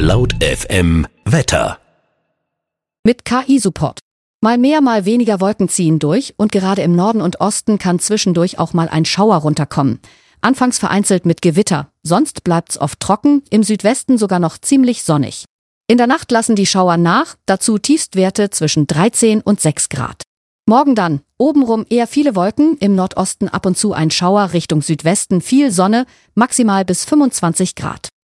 Laut FM Wetter. Mit KI-Support. Mal mehr, mal weniger Wolken ziehen durch und gerade im Norden und Osten kann zwischendurch auch mal ein Schauer runterkommen. Anfangs vereinzelt mit Gewitter, sonst bleibt's oft trocken, im Südwesten sogar noch ziemlich sonnig. In der Nacht lassen die Schauer nach, dazu Tiefstwerte zwischen 13 und 6 Grad. Morgen dann, obenrum eher viele Wolken, im Nordosten ab und zu ein Schauer, Richtung Südwesten viel Sonne, maximal bis 25 Grad.